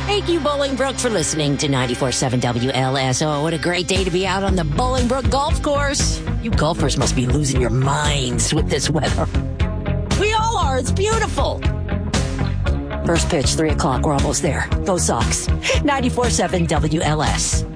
Thank you, Bolingbrook, for listening to 94.7 WLSO. What a great day to be out on the Bolingbrook Golf Course. You golfers must be losing your minds with this weather. We all are. It's beautiful. First pitch, 3 o'clock. We're almost there. Go Sox. 94.7 WLS.